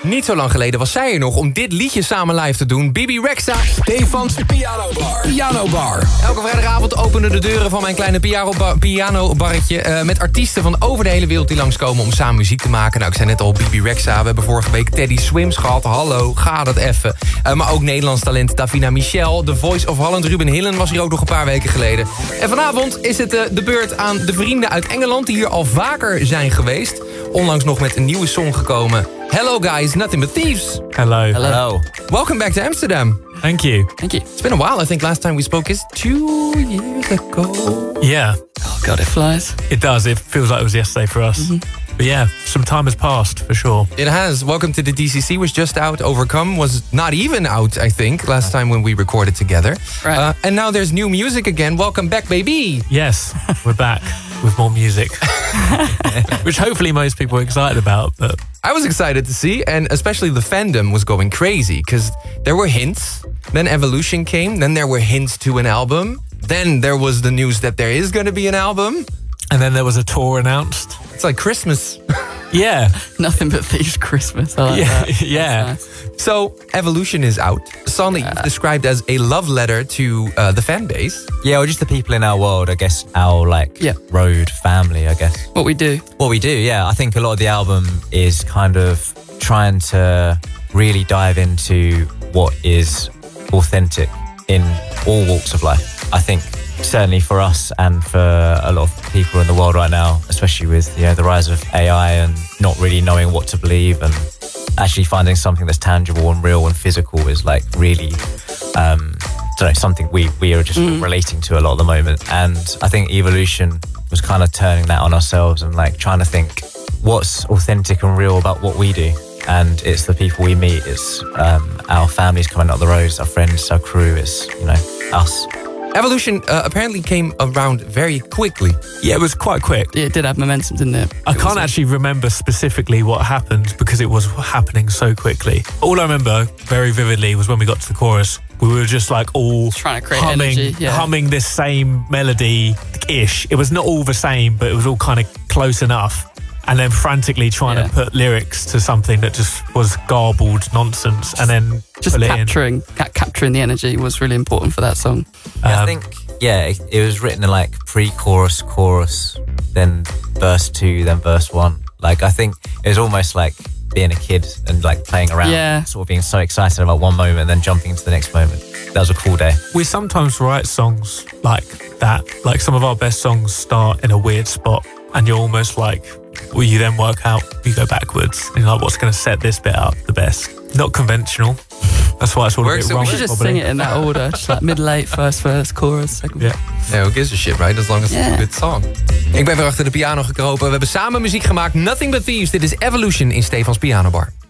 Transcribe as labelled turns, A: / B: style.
A: Niet zo lang geleden was zij er nog om dit liedje samen live te doen. Bebe Rexha.
B: Stefans Piano Bar.
A: Elke vrijdagavond openen de deuren van mijn kleine pianobarretje... met artiesten van over de hele wereld die langskomen om samen muziek te maken. Nou, ik zei net al, Bebe Rexha. We hebben vorige week Teddy Swims gehad. Hallo, ga dat even. Maar ook Nederlands talent Davina Michel. The Voice of Holland, Ruben Hillen was hier ook nog een paar weken geleden. En vanavond is het de beurt aan de vrienden uit Engeland... die hier al vaker zijn geweest. Onlangs nog met een nieuwe song gekomen. Hello guys, Nothing But Thieves.
C: Hello.
A: Welcome back to Amsterdam.
C: Thank you.
A: It's been a while. I think last time we spoke is 2 years ago.
C: Yeah.
D: Oh God, it flies.
C: It does. It feels like it was yesterday for us.
D: Mm-hmm.
C: But yeah, some time has passed, for sure.
A: It has. Welcome to the DCC was just out. Overcome was not even out, I think, last time when we recorded together.
D: Right.
A: And now there's new music again. Welcome back, baby.
C: Yes, we're back with more music. Which hopefully most people are excited about. But
A: I was excited to see, and especially the fandom was going crazy, because there were hints. Then Evolution came. Then there were hints to an album. Then there was the news that there is going to be an album.
C: And then there was a tour announced.
A: It's like Christmas.
C: Yeah.
D: Nothing But Thieves Christmas. I like that.
C: Yeah.
D: That's nice.
A: So, Evolution is out. A song that you've described as a love letter to the fan base.
E: Yeah, or just the people in our world, I guess, our road family, I guess.
D: What we do.
E: What we do, yeah. I think a lot of the album is kind of trying to really dive into what is authentic in all walks of life. I think certainly for us and for a lot of people in the world right now, especially with the rise of AI and not really knowing what to believe, and actually finding something that's tangible and real and physical is like really something we are just relating to a lot at the moment. And I think Evolution was kind of turning that on ourselves and like trying to think what's authentic and real about what we do. And it's the people we meet, it's our families coming up the roads, our friends, our crew, it's us.
A: Evolution apparently came around very quickly.
C: Yeah, it was quite quick.
D: Yeah, it did have momentum, didn't it?
C: I can't actually remember specifically what happened because it was happening so quickly. All I remember very vividly was when we got to the chorus, we were just like all
D: trying to create energy,
C: humming this same melody-ish. It was not all the same, but it was all kind of close enough. And then frantically trying to put lyrics to something that just was garbled nonsense, and then
D: just
C: pull it
D: capturing the energy was really important for that song.
E: I think it was written in like pre-chorus, chorus, then verse 2, then verse 1. Like I think it was almost like being a kid and like playing around, sort of being so excited about one moment and then jumping into the next moment. That was a cool day.
C: We sometimes write songs like that. Like some of our best songs start in a weird spot, and you're almost like, well, you then work out, you go backwards, and you're like, what's going to set this bit up the best? Not conventional. That's why it's all a bit wrong.
D: We should just sing it in that order, just like mid-late, first verse, chorus, second verse.
A: Yeah, who gives a shit, right? As long as it's a good song. Ik ben weer achter de piano gekropen. We hebben samen muziek gemaakt. Nothing But Thieves. Dit is Evolution in Stefans Piano Bar.